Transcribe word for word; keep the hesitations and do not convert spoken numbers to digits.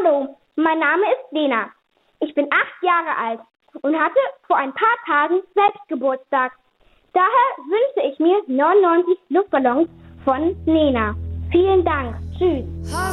Hallo, mein Name ist Lena. Ich bin acht Jahre alt und hatte vor ein paar Tagen selbst Geburtstag. Daher wünsche ich mir neunundneunzig Luftballons von Nena. Vielen Dank. Tschüss.